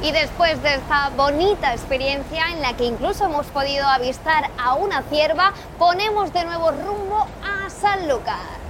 Y después de esta bonita experiencia en la que incluso hemos podido avistar a una cierva, ponemos de nuevo rumbo a Sanlúcar.